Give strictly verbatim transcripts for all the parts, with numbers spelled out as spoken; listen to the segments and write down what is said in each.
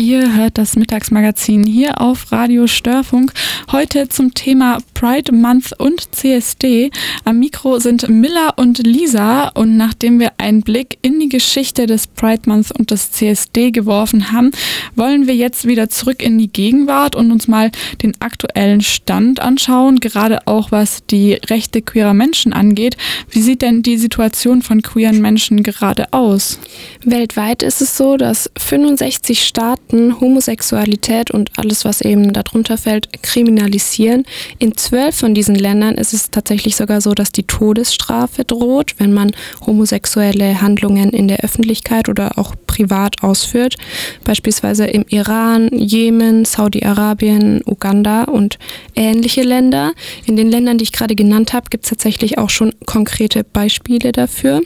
Ihr hört das Mittagsmagazin hier auf Radio Störfunk. Heute zum Thema Pride Month und C S D. Am Mikro sind Milla und Lisa und nachdem wir einen Blick in die Geschichte des Pride Month und des C S D geworfen haben, wollen wir jetzt wieder zurück in die Gegenwart und uns mal den aktuellen Stand anschauen, gerade auch was die Rechte queerer Menschen angeht. Wie sieht denn die Situation von queeren Menschen gerade aus? Weltweit ist es so, dass fünfundsechzig Staaten Homosexualität und alles, was eben darunter fällt, kriminalisieren. In zwölf von diesen Ländern ist es tatsächlich sogar so, dass die Todesstrafe droht, wenn man homosexuelle Handlungen in der Öffentlichkeit oder auch privat ausführt. Beispielsweise im Iran, Jemen, Saudi-Arabien, Uganda und ähnliche Länder. In den Ländern, die ich gerade genannt habe, gibt es tatsächlich auch schon konkrete Beispiele dafür.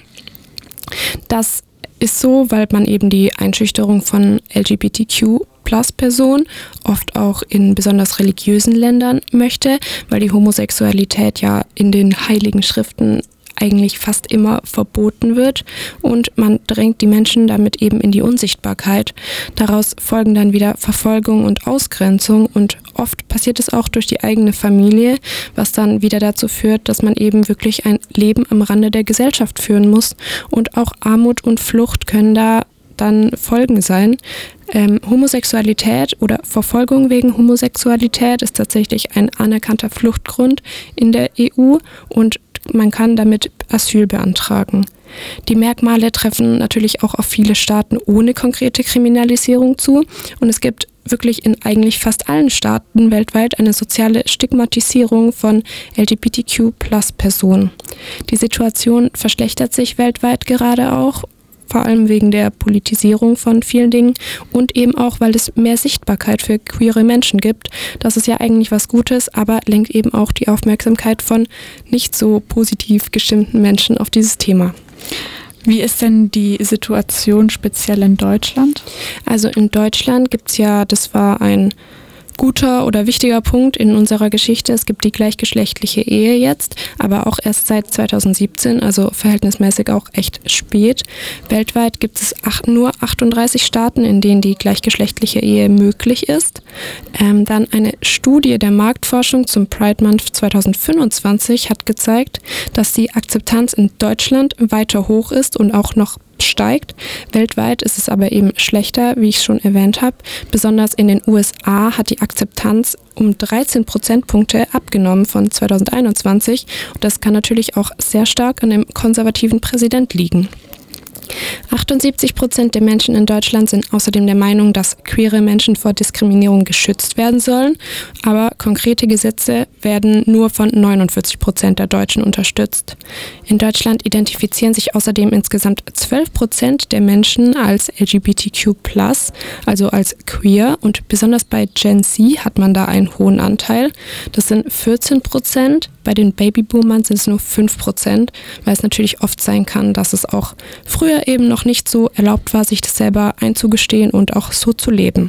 Das ist so, weil man eben die Einschüchterung von L G B T Q Plus Personen oft auch in besonders religiösen Ländern möchte, weil die Homosexualität ja in den heiligen Schriften eigentlich fast immer verboten wird und man drängt die Menschen damit eben in die Unsichtbarkeit. Daraus folgen dann wieder Verfolgung und Ausgrenzung und oft passiert es auch durch die eigene Familie, was dann wieder dazu führt, dass man eben wirklich ein Leben am Rande der Gesellschaft führen muss und auch Armut und Flucht können da dann Folgen sein. Ähm, Homosexualität oder Verfolgung wegen Homosexualität ist tatsächlich ein anerkannter Fluchtgrund in der E U und man kann damit Asyl beantragen. Die Merkmale treffen natürlich auch auf viele Staaten ohne konkrete Kriminalisierung zu und es gibt wirklich in eigentlich fast allen Staaten weltweit eine soziale Stigmatisierung von L G B T Q Plus Personen. Die Situation verschlechtert sich weltweit gerade auch, vor allem wegen der Politisierung von vielen Dingen und eben auch, weil es mehr Sichtbarkeit für queere Menschen gibt. Das ist ja eigentlich was Gutes, aber lenkt eben auch die Aufmerksamkeit von nicht so positiv gestimmten Menschen auf dieses Thema. Wie ist denn die Situation speziell in Deutschland? Also in Deutschland gibt es ja, das war ein guter oder wichtiger Punkt in unserer Geschichte. Es gibt die gleichgeschlechtliche Ehe jetzt, aber auch erst seit zweitausendsiebzehn, also verhältnismäßig auch echt spät. Weltweit gibt es acht, nur achtunddreißig Staaten, in denen die gleichgeschlechtliche Ehe möglich ist. Ähm, dann eine Studie der Marktforschung zum Pride Month zweitausendfünfundzwanzig hat gezeigt, dass die Akzeptanz in Deutschland weiter hoch ist und auch noch steigt. Weltweit ist es aber eben schlechter, wie ich schon erwähnt habe. Besonders in den U S A hat die Akzeptanz um dreizehn Prozentpunkte abgenommen von zweitausendeinundzwanzig. Und das kann natürlich auch sehr stark an dem konservativen Präsident liegen. achtundsiebzig Prozent der Menschen in Deutschland sind außerdem der Meinung, dass queere Menschen vor Diskriminierung geschützt werden sollen, aber konkrete Gesetze werden nur von neunundvierzig Prozent der Deutschen unterstützt. In Deutschland identifizieren sich außerdem insgesamt zwölf Prozent der Menschen als L G B T Q plus, also als queer, und besonders bei Gen Z hat man da einen hohen Anteil. Das sind vierzehn Prozent. Bei den Babyboomern sind es nur fünf Prozent, weil es natürlich oft sein kann, dass es auch früher eben noch nicht so erlaubt war, sich das selber einzugestehen und auch so zu leben.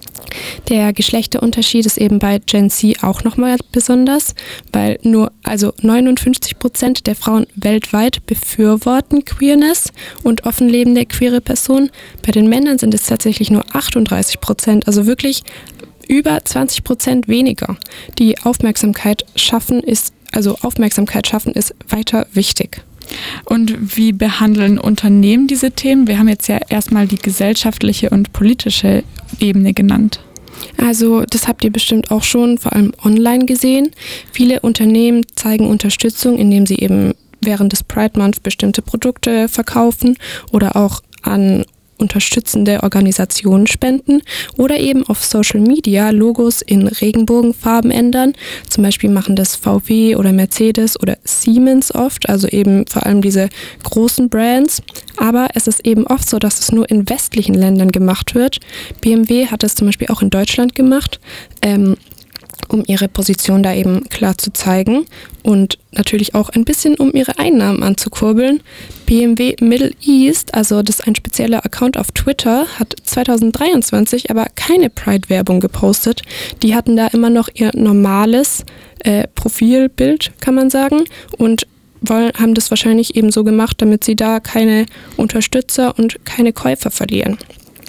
Der Geschlechterunterschied ist eben bei Gen Z auch nochmal besonders, weil nur also neunundfünfzig Prozent der Frauen weltweit befürworten Queerness und offen lebende queere Personen. Bei den Männern sind es tatsächlich nur achtunddreißig Prozent, also wirklich über zwanzig Prozent weniger. Die Aufmerksamkeit schaffen ist, also Aufmerksamkeit schaffen ist weiter wichtig. Und wie behandeln Unternehmen diese Themen? Wir haben jetzt ja erstmal die gesellschaftliche und politische Ebene genannt. Also das habt ihr bestimmt auch schon vor allem online gesehen. Viele Unternehmen zeigen Unterstützung, indem sie eben während des Pride Month bestimmte Produkte verkaufen oder auch an unterstützende Organisationen spenden oder eben auf Social Media Logos in Regenbogenfarben ändern. Zum Beispiel machen das V W oder Mercedes oder Siemens oft, also eben vor allem diese großen Brands. Aber es ist eben oft so, dass es nur in westlichen Ländern gemacht wird. B M W hat es zum Beispiel auch in Deutschland gemacht, ähm, um ihre Position da eben klar zu zeigen und natürlich auch ein bisschen, um ihre Einnahmen anzukurbeln. B M W Middle East, also das ist ein spezieller Account auf Twitter, hat zweitausenddreiundzwanzig aber keine Pride-Werbung gepostet. Die hatten da immer noch ihr normales äh, Profilbild, kann man sagen, und wollen, haben das wahrscheinlich eben so gemacht, damit sie da keine Unterstützer und keine Käufer verlieren.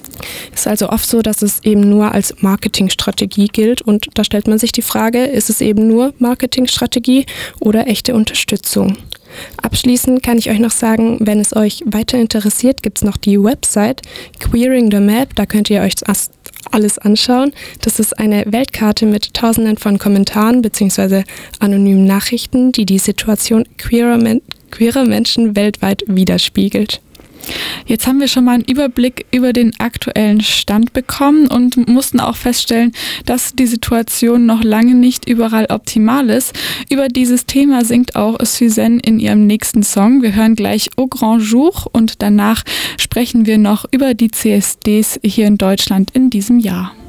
Es ist also oft so, dass es eben nur als Marketingstrategie gilt und da stellt man sich die Frage, ist es eben nur Marketingstrategie oder echte Unterstützung? Abschließend kann ich euch noch sagen, wenn es euch weiter interessiert, gibt es noch die Website Queering the Map, da könnt ihr euch alles anschauen. Das ist eine Weltkarte mit tausenden von Kommentaren bzw. anonymen Nachrichten, die die Situation queerer, Men- queerer Menschen weltweit widerspiegelt. Jetzt haben wir schon mal einen Überblick über den aktuellen Stand bekommen und mussten auch feststellen, dass die Situation noch lange nicht überall optimal ist. Über dieses Thema singt auch Suzanne in ihrem nächsten Song. Wir hören gleich Au Grand Jour und danach sprechen wir noch über die C S Ds hier in Deutschland in diesem Jahr.